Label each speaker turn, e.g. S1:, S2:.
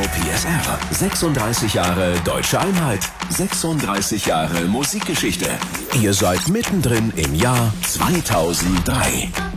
S1: PSR. 36 Jahre deutsche Einheit. 36 Jahre Musikgeschichte. Ihr seid mittendrin im Jahr 2003.